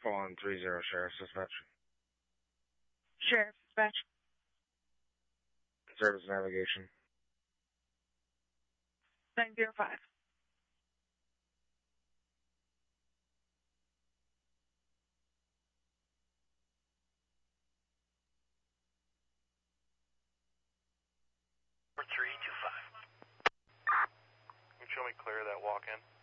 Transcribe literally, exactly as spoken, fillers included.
Fallen three zero, Sheriff Dispatch. Sheriff Dispatch. Service navigation. nine zero five. three two five. Can you show me clear of that walk-in?